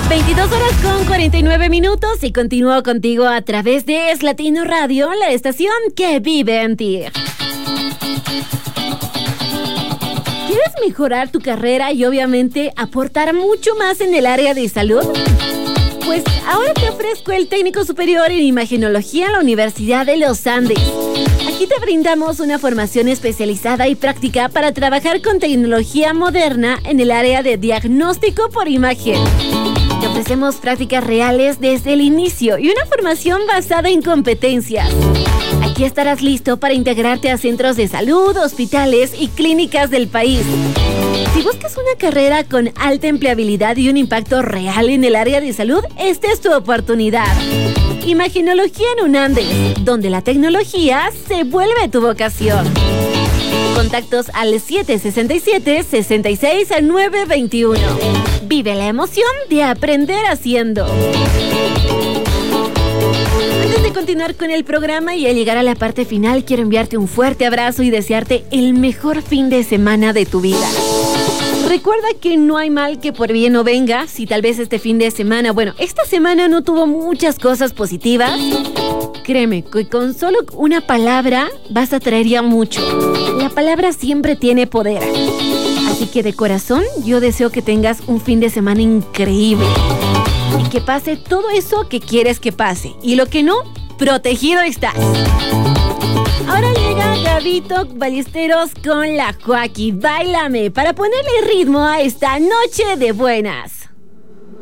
22 horas con 49 minutos y continúo contigo a través de Es Latino Radio, la estación que vive en ti. ¿Quieres mejorar tu carrera y obviamente aportar mucho más en el área de salud? Pues ahora te ofrezco el técnico superior en imagenología en la Universidad de los Andes. Aquí te brindamos una formación especializada y práctica para trabajar con tecnología moderna en el área de diagnóstico por imagen. Te ofrecemos prácticas reales desde el inicio y una formación basada en competencias. Aquí estarás listo para integrarte a centros de salud, hospitales y clínicas del país. Si buscas una carrera con alta empleabilidad y un impacto real en el área de salud, esta es tu oportunidad. Imagenología en UNANDES, donde la tecnología se vuelve tu vocación. Contactos al 767-66-921. Vive la emoción de aprender haciendo. Antes de continuar con el programa y al llegar a la parte final, quiero enviarte un fuerte abrazo y desearte el mejor fin de semana de tu vida. Recuerda que no hay mal que por bien no venga. Si tal vez este fin de semana, esta semana no tuvo muchas cosas positivas, créeme que con solo una palabra vas a traer ya mucho. La palabra siempre tiene poder. Así que de corazón yo deseo que tengas un fin de semana increíble y que pase todo eso que quieres que pase, y lo que no, protegido estás. Ahora llega Gabito Ballesteros con la Joaquí. Báilame para ponerle ritmo a esta noche de buenas.